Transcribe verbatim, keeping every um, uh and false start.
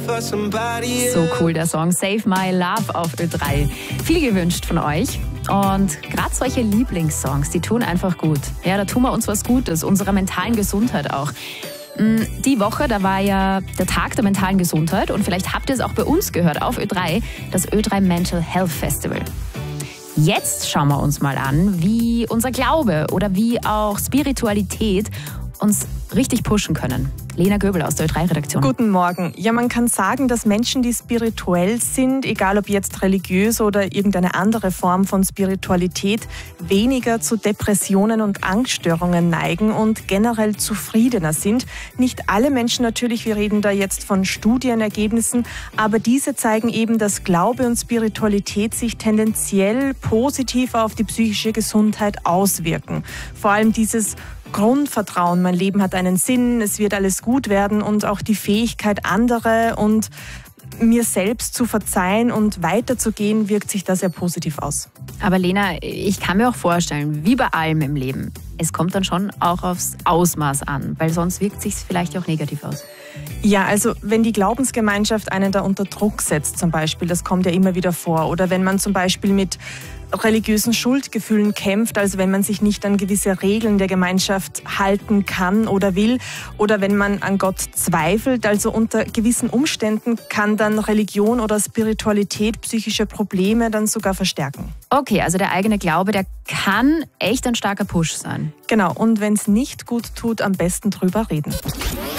So cool, der Song Save My Love auf Ö drei. Viel gewünscht von euch. Und gerade solche Lieblingssongs, die tun einfach gut. Ja, da tun wir uns was Gutes, unserer mentalen Gesundheit auch. Die Woche, da war ja der Tag der mentalen Gesundheit und vielleicht habt ihr es auch bei uns gehört auf Ö drei, das Ö drei Mental Health Festival. Jetzt schauen wir uns mal an, wie unser Glaube oder wie auch Spiritualität uns richtig pushen können. Lena Göbel aus der Ö drei Redaktion. Guten Morgen. Ja, man kann sagen, dass Menschen, die spirituell sind, egal ob jetzt religiös oder irgendeine andere Form von Spiritualität, weniger zu Depressionen und Angststörungen neigen und generell zufriedener sind. Nicht alle Menschen natürlich, wir reden da jetzt von Studienergebnissen, aber diese zeigen eben, dass Glaube und Spiritualität sich tendenziell positiv auf die psychische Gesundheit auswirken. Vor allem dieses Grundvertrauen, mein Leben hat einen Sinn, es wird alles gut werden und auch die Fähigkeit, andere und mir selbst zu verzeihen und weiterzugehen, wirkt sich da sehr positiv aus. Aber Lena, ich kann mir auch vorstellen, wie bei allem im Leben, es kommt dann schon auch aufs Ausmaß an, weil sonst wirkt sich es vielleicht auch negativ aus. Ja, also wenn die Glaubensgemeinschaft einen da unter Druck setzt zum Beispiel, das kommt ja immer wieder vor, oder wenn man zum Beispiel mit religiösen Schuldgefühlen kämpft, also wenn man sich nicht an gewisse Regeln der Gemeinschaft halten kann oder will, oder wenn man an Gott zweifelt, also unter gewissen Umständen kann dann Religion oder Spiritualität psychische Probleme dann sogar verstärken. Okay, also der eigene Glaube, der kann echt ein starker Push sein. Genau, und wenn es nicht gut tut, am besten drüber reden.